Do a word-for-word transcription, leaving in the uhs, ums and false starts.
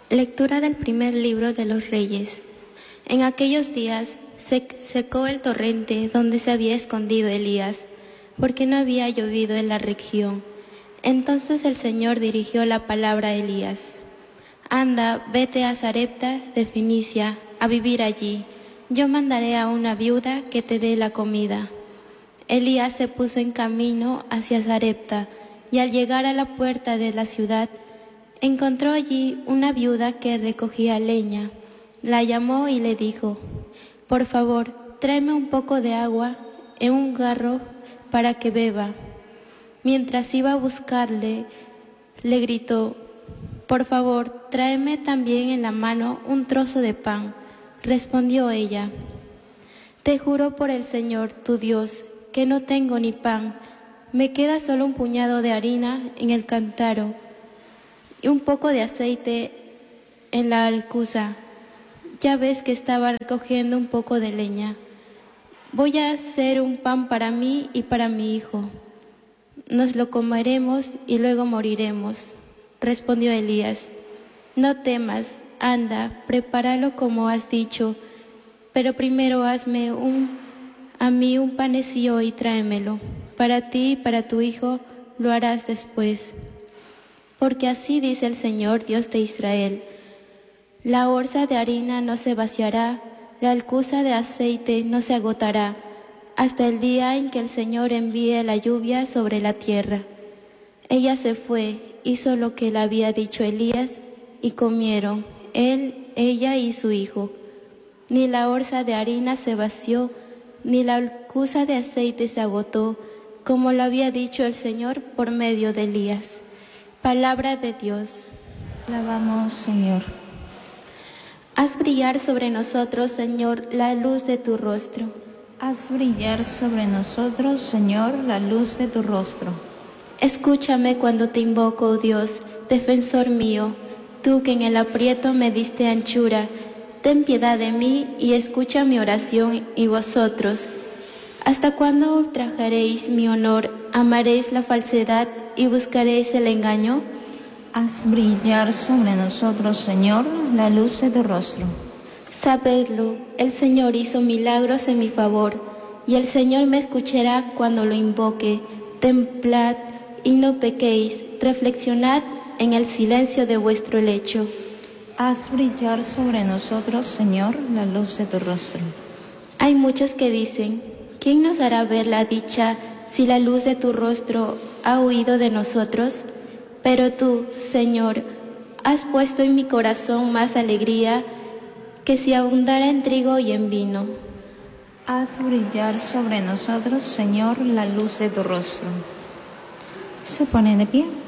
Lectura del primer libro de los Reyes. En aquellos días se secó el torrente donde se había escondido Elías, porque no había llovido en la región. Entonces el Señor dirigió la palabra a Elías. Anda, vete a Sarepta de Fenicia, a vivir allí. Yo mandaré a una viuda que te dé la comida. Elías se puso en camino hacia Sarepta, y al llegar a la puerta de la ciudad, encontró allí una viuda que recogía leña. La llamó y le dijo: por favor, tráeme un poco de agua en un jarro para que beba. Mientras iba a buscarle, le gritó: por favor, tráeme también en la mano un trozo de pan. Respondió ella: te juro por el Señor, tu Dios, que no tengo ni pan. Me queda solo un puñado de harina en el cántaro y un poco de aceite en la alcuza. Ya ves que estaba recogiendo un poco de leña. Voy a hacer un pan para mí y para mi hijo. Nos lo comeremos y luego moriremos. Respondió Elías: no temas, anda, prepáralo como has dicho, pero primero hazme un, a mí un panecillo y tráemelo. Para ti y para tu hijo lo harás después. Porque así dice el Señor, Dios de Israel: la orza de harina no se vaciará, la alcuza de aceite no se agotará, hasta el día en que el Señor envíe la lluvia sobre la tierra. Ella se fue, hizo lo que le había dicho Elías, y comieron, él, ella y su hijo. Ni la orza de harina se vació, ni la alcuza de aceite se agotó, como lo había dicho el Señor por medio de Elías. Palabra de Dios. Alabamos, Señor. Haz brillar sobre nosotros, Señor, la luz de tu rostro. Haz brillar sobre nosotros, Señor, la luz de tu rostro. Escúchame cuando te invoco, oh Dios, defensor mío, tú que en el aprieto me diste anchura. Ten piedad de mí y escucha mi oración, y vosotros. ¿Hasta cuándo ultrajaréis mi honor, amaréis la falsedad y buscaréis el engaño? Haz brillar sobre nosotros, Señor, la luz de tu rostro. Sabedlo, el Señor hizo milagros en mi favor, y el Señor me escuchará cuando lo invoque. Templad y no pequéis, reflexionad en el silencio de vuestro lecho. Haz brillar sobre nosotros, Señor, la luz de tu rostro. Hay muchos que dicen: ¿quién nos hará ver la dicha si la luz de tu rostro ha huido de nosotros? Pero tú, Señor, has puesto en mi corazón más alegría que si abundara en trigo y en vino. Haz brillar sobre nosotros, Señor, la luz de tu rostro. Se pone de pie.